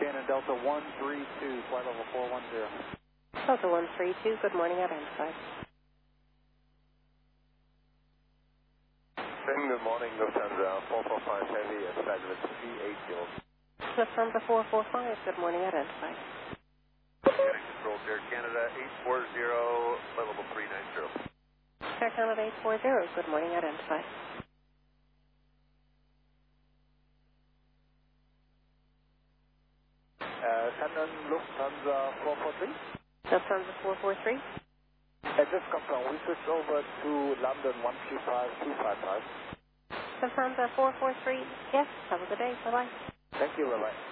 Shannon Delta 132, flight level 410. Delta 132, good morning, identified. Good morning, Lufthansa 445 Heavy at flight level 380. Lufthansa 445, good morning, identified. Getting control Air Canada 840, flight level 390. Air Canada 840, good morning, identified. Shannon Lufthansa 443. Lufthansa 443. Just confirm, we switched over to London 135255. Lufthansa 443, yes, have a good day, bye-bye. Thank you, bye-bye.